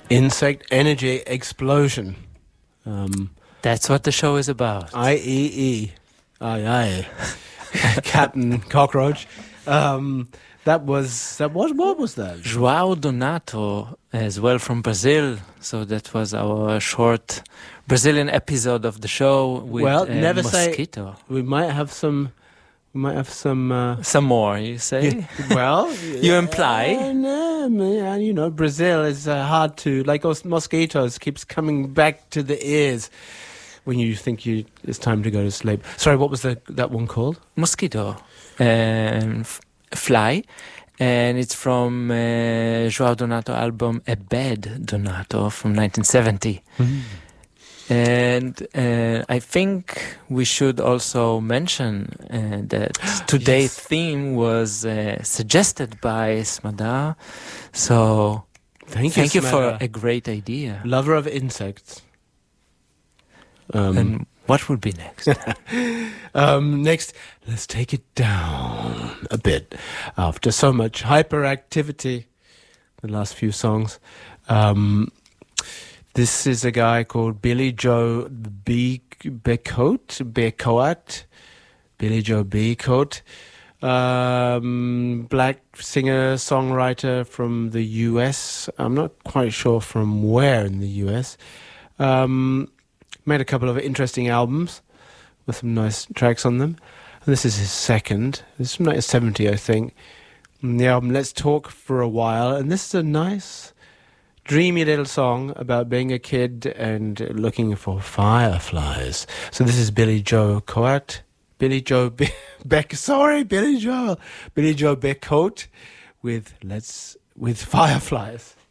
Insect Energy Explosion. That's what the show is about. IEE. Aye. Captain Cockroach. What was that? João Donato, as well from Brazil. So that was our short Brazilian episode of the show with never Mosquito. Say we might have some. Some more, you say? Well, you imply. No, Brazil is hard to, like mosquitoes, keeps coming back to the ears when you think it's time to go to sleep. Sorry, what was that one called? Mosquito. Fly. And it's from João Donato album A Bad Donato from 1970. Mm-hmm. And I think we should also mention that today's theme was suggested by Smada. So thank you for a great idea. Lover of insects. And what would be next? Next, let's take it down a bit. After so much hyperactivity, the last few songs. This is a guy called Billy Joe Becoat. Billy Joe Becoat. Black singer, songwriter from the US. I'm not quite sure from where in the US. Made a couple of interesting albums with some nice tracks on them. And this is his second. This is from 1970, I think. And the album Let's Talk for a While. And this is a nice, dreamy little song about being a kid and looking for fireflies. So this is Billy Joe Becoat with Fireflies.